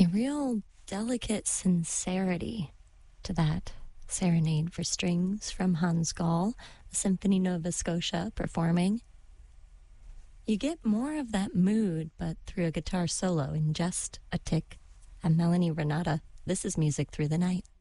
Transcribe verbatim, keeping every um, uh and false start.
A real delicate sincerity to that Serenade for Strings from Hans Gall, the Symphony Nova Scotia performing. You get more of that mood, but through a guitar solo in just a tick. I'm Melanie Renata. This is Music Through the Night.